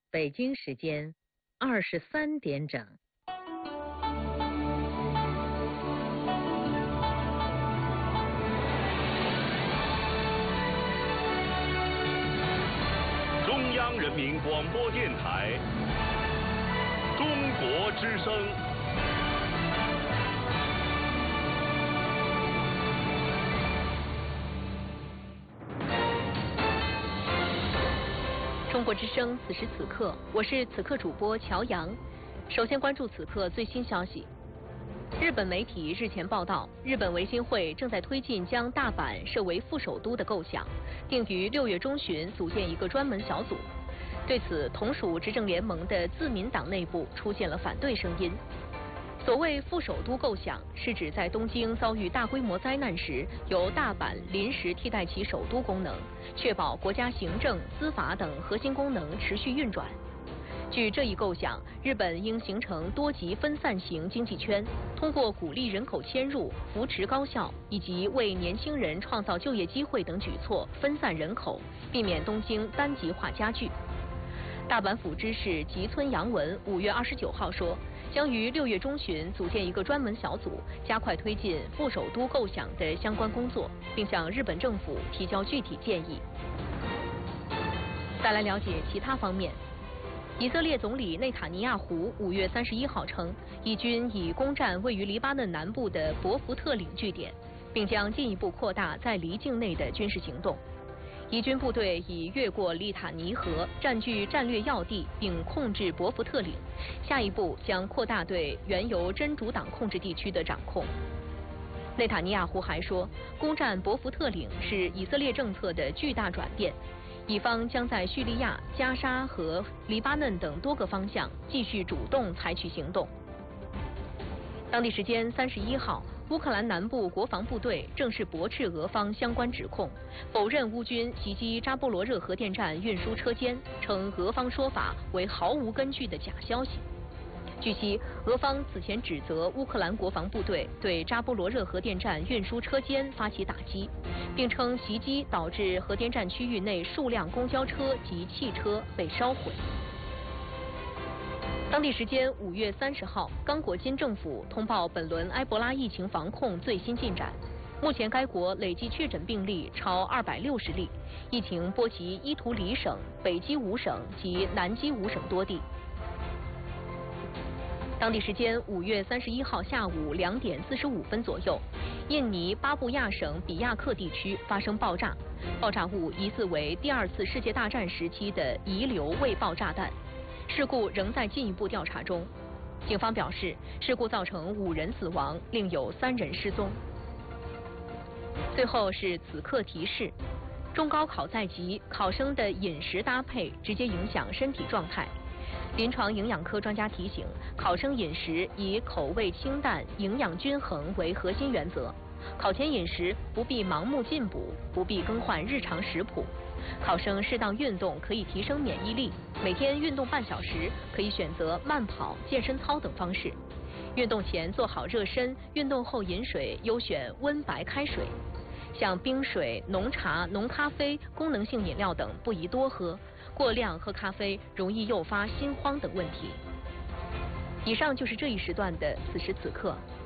北京时间23点整。 中央人民广播电台中国之声。 中国之声，此时此刻，我是此刻主播乔阳。首先关注此刻最新消息。日本媒体日前报道，日本维新会正在推进将大阪设为副首都的构想，定于6月中旬组建一个专门小组。对此，同属执政联盟的自民党内部出现了反对声音。所谓副首都构想，是指在东京遭遇大规模灾难时，由大阪临时替代其首都功能，确保国家行政、司法等核心功能持续运转。据这一构想，日本应形成多级分散型经济圈，通过鼓励人口迁入、扶持高校以及为年轻人创造就业机会等举措分散人口，避免东京单极化加剧。大阪府知事吉村洋文5月29号说，将于6月中旬组建一个专门小组，加快推进副首都构想的相关工作，并向日本政府提交具体建议。再来了解其他方面。以色列总理内塔尼亚胡5月31号称，以军已攻占位于黎巴嫩南部的博福特岭据点，并将进一步扩大在黎境内的军事行动。以军部队已越过利塔尼河，占据战略要地，并控制博福特岭。下一步将扩大对原由真主党控制地区的掌控。内塔尼亚胡还说，攻占博福特岭是以色列政策的巨大转变，以方将在叙利亚、加沙和黎巴嫩等多个方向继续主动采取行动。当地时间31号，乌克兰南部国防部队正式驳斥俄方相关指控，否认乌军袭击扎波罗热核电站运输车间，称俄方说法为毫无根据的假消息。据悉，俄方此前指责乌克兰国防部队对扎波罗热核电站运输车间发起打击，并称袭击导致核电站区域内数辆公交车及汽车被烧毁。当地时间5月30号，刚果金政府通报本轮埃博拉疫情防控最新进展。目前该国累计确诊病例超260例，疫情波及伊图里省、北基伍省及南基伍省多地。当地时间5月31号下午2点45分左右，印尼巴布亚省比亚克地区发生爆炸，爆炸物疑似为第2次世界大战时期的遗留未爆炸弹。事故仍在进一步调查中。警方表示，事故造成5人死亡，另有3人失踪。最后是此刻提示：中高考在即，考生的饮食搭配直接影响身体状态。临床营养科专家提醒，考生饮食以口味清淡、营养均衡为核心原则。考前饮食不必盲目进补，不必更换日常食谱。考生适当运动可以提升免疫力，每天运动半小时，可以选择慢跑、健身操等方式。运动前做好热身，运动后饮水优选温白开水。像冰水、浓茶、浓咖啡、功能性饮料等不宜多喝，过量喝咖啡容易诱发心慌等问题。以上就是这一时段的此时此刻。